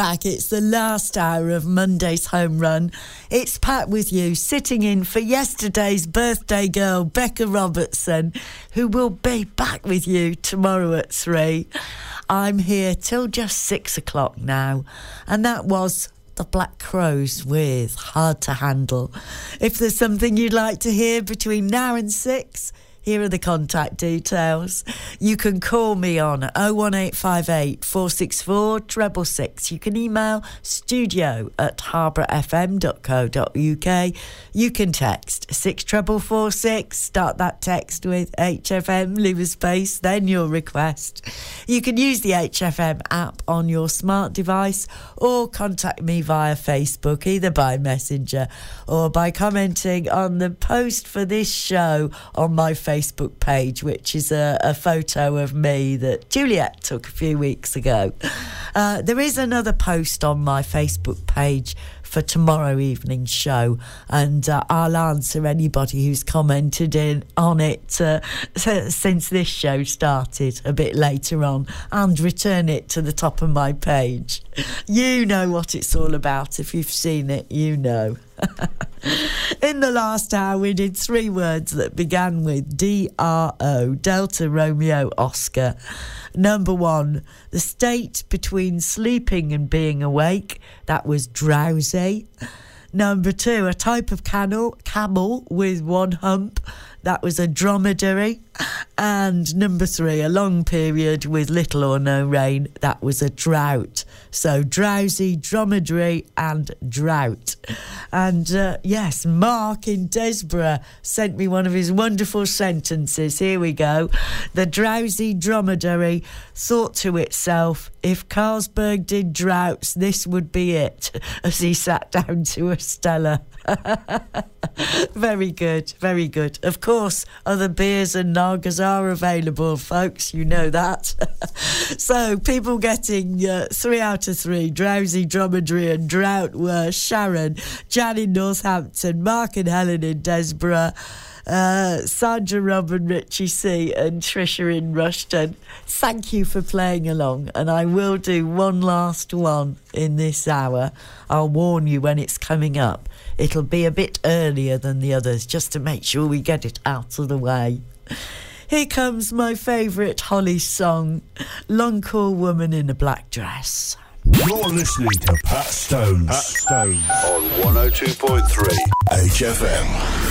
back. It's the last hour of Monday's Home Run. It's Pat with you, sitting in for yesterday's birthday girl, Becca Robertson, who will be back with you tomorrow at 3. I'm here till just 6 o'clock now, and that was the Black Crows with Hard to Handle. If there's something you'd like to hear between now and 6, here are the contact details. You can call me on 01858 464 666. You can email studio@harbourfm.co.uk. You can text 64446. Start that text with HFM, leave a space, then your request. You can use the HFM app on your smart device or contact me via Facebook, either by Messenger or by commenting on the post for this show on my Facebook page, which is a photo of me that Juliet took a few weeks ago. There is another post on my Facebook page for tomorrow evening's show, and I'll answer anybody who's commented on it since this show started a bit later on, and return it to the top of my page. You know what it's all about. If you've seen it, you know. In the last hour, we did 3 words that began with DRO, Delta Romeo Oscar. Number 1, the state between sleeping and being awake. That was drowsy. Number 2, a type of camel with 1 hump. That was a dromedary. And number 3, a long period with little or no rain. That was a drought. So drowsy, dromedary and drought. And yes, Mark in Desborough sent me one of his wonderful sentences. Here we go. The drowsy dromedary thought to itself, if Carlsberg did droughts, this would be it, as he sat down to a Stella. Very good, very good. Of course, other beers and lagers are available, folks. You know that. So, people getting 3 out of 3, drowsy, dromedary and drought were Sharon, Jan in Northampton, Mark and Helen in Desborough, Sandra, Rob and Richie C and Trisha in Rushton. Thank you for playing along, and I will do one last one in this hour. I'll warn you when it's coming up. It'll be a bit earlier than the others, just to make sure we get it out of the way. Here comes my favourite Holly song, Long Cool Woman in a Black Dress. You're listening to Pat Stones. Pat Stones on 102.3 HFM.